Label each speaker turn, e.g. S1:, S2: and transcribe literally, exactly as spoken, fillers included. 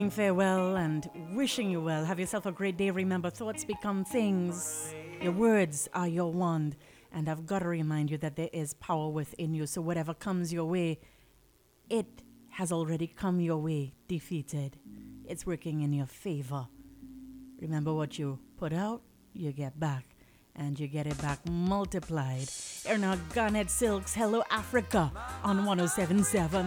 S1: Farewell and wishing you well. Have yourself a great day. Remember, thoughts become things. Your words are your wand. And I've got to remind you that there is power within you. So whatever comes your way, it has already come your way defeated. It's working in your favor. Remember, what you put out, you get back. And you get it back multiplied. Erna Garnet Silks, Hello Africa on one oh seven point seven.